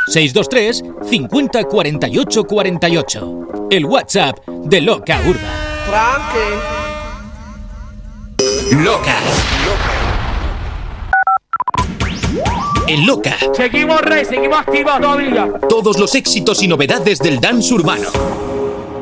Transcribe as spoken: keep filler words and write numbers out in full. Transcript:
seis dos tres cincuenta cuarenta y ocho cuarenta y ocho. El WhatsApp de Loca Urba. Tranqui. Loca. En Loca. Seguimos, rey, seguimos activos todavía. Todos los éxitos y novedades del dance urbano.